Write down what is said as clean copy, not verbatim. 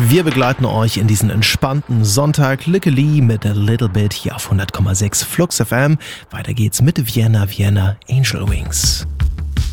Wir begleiten euch in diesen entspannten Sonntag. Likke Lee mit A Little Bit hier auf 100,6 Flux FM. Weiter geht's mit Vienna, Angel Wings.